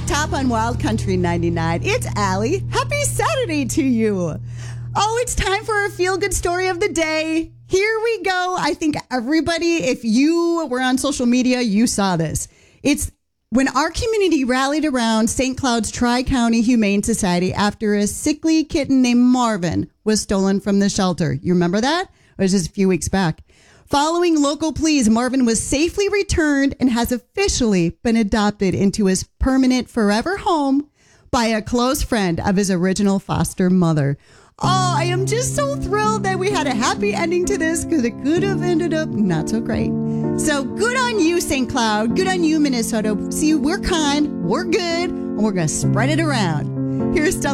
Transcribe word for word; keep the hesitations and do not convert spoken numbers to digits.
Top on Wild Country ninety-nine. It's Allie. Happy Saturday to you. Oh, it's time for our feel-good story of the day. Here we go. I think everybody, if you were on social media, you saw this. It's when our community rallied around Saint Cloud's Tri-County Humane Society after a sickly kitten named Marvin was stolen from the shelter. You remember that? It was just a few weeks back. Following local pleas, Marvin was safely returned and has officially been adopted into his permanent forever home by a close friend of his original foster mother. Oh, I am just so thrilled that we had a happy ending to this because it could have ended up not so great. So good on you, Saint Cloud. Good on you, Minnesota. See, we're kind, we're good, and we're going to spread it around. Here's Stella.